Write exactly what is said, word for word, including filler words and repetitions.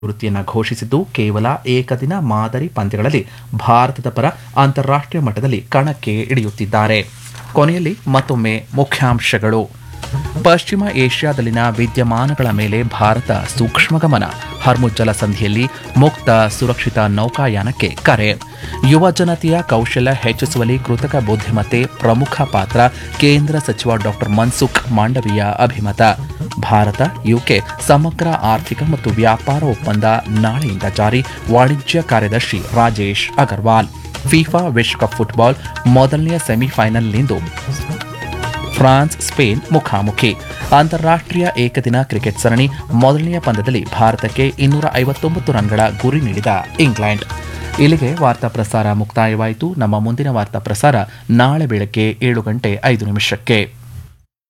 ವೃತ್ತಿಯನ್ನು ಘೋಷಿಸಿದ್ದು ಕೇವಲ ಏಕದಿನ ಮಾದರಿ ಪಂದ್ಯಗಳಲ್ಲಿ ಭಾರತದ ಪರ ಅಂತಾರಾಷ್ಟ್ರೀಯ ಮಟ್ಟದಲ್ಲಿ ಕಣಕ್ಕೆ ಇಳಿಯುತ್ತಿದ್ದಾರೆ. ಕೊನೆಯಲ್ಲಿ ಮತ್ತೊಮ್ಮೆ ಮುಖ್ಯಾಂಶಗಳು. ಪಶ್ಚಿಮ ಏಷ್ಯಾದಲ್ಲಿನ ವಿದ್ಯಮಾನಗಳ ಮೇಲೆ ಭಾರತ ಸೂಕ್ಷ್ಮ ಗಮನ. ಹರ್ಮುಜ್ ಜಲಸಂಧಿಯಲ್ಲಿ ಮುಕ್ತ ಸುರಕ್ಷಿತ ನೌಕಾಯಾನಕ್ಕೆ ಕರೆ. ಯುವ ಜನತೆಯ ಕೌಶಲ್ಯ ಹೆಚ್ಚಿಸುವಲ್ಲಿ ಕೃತಕ ಬುದ್ಧಿಮತ್ತೆ ಪ್ರಮುಖ ಪಾತ್ರ. ಕೇಂದ್ರ ಸಚಿವ ಡಾಕ್ಟರ್ ಮನ್ಸುಖ್ ಮಾಂಡವೀಯ ಅಭಿಮತ. ಭಾರತ ಯುಕೆ ಸಮಗ್ರ ಆರ್ಥಿಕ ಮತ್ತು ವ್ಯಾಪಾರ ಒಪ್ಪಂದ ನಾಳೆಯಿಂದ ಜಾರಿ. ವಾಣಿಜ್ಯ ಕಾರ್ಯದರ್ಶಿ ರಾಜೇಶ್ ಅಗರ್ವಾಲ್. ಫಿಫಾ ವಿಶ್ವಕಪ್ ಫುಟ್ಬಾಲ್ ಮೊದಲನೆಯ ಸೆಮಿಫೈನಲ್ನಿಂದು ಫ್ರಾನ್ಸ್ ಸ್ಪೇನ್ ಮುಖಾಮುಖಿ. ಅಂತಾರಾಷ್ಟ್ರೀಯ ಏಕದಿನ ಕ್ರಿಕೆಟ್ ಸರಣಿ ಮೊದಲನೆಯ ಪಂದ್ಯದಲ್ಲಿ ಭಾರತಕ್ಕೆ ಇನ್ನೂರ ಐವತ್ತೊಂಬತ್ತು ರನ್ಗಳ ಗುರಿ ನೀಡಿದ ಇಂಗ್ಲೆಂಡ್. ಇಲ್ಲಿಗೆ ವಾರ್ತಾ ಪ್ರಸಾರ ಮುಕ್ತಾಯವಾಯಿತು. ನಮ್ಮ ಮುಂದಿನ ವಾರ್ತಾ ಪ್ರಸಾರ ನಾಳೆ ಬೆಳಗ್ಗೆ ಏಳು ಗಂಟೆ ಐದು ನಿಮಿಷಕ್ಕೆ.